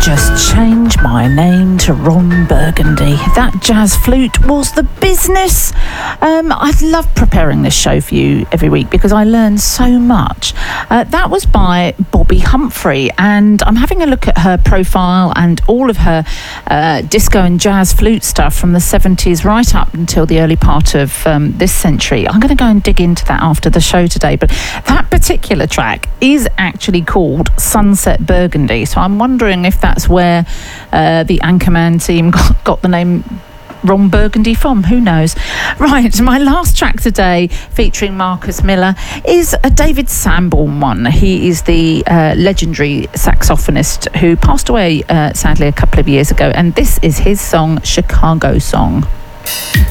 just change my name to Ron Burgundy. That jazz flute was the business. I love preparing this show for you every week because I learn so much. That was by Bobbi Humphrey, and I'm having a look at her profile and all of her disco and jazz flute stuff from the 70s right up until the early part of this century. I'm going to go and dig into that after the show today, but that particular track is actually called Sunset Burgundy, so I'm wondering if that's where the Anchorman team got the name Ron Burgundy from. Who knows? Right, my last track today, featuring Marcus Miller, is a David Sanborn one. He is the legendary saxophonist who passed away sadly a couple of years ago, and this is his song, Chicago Song.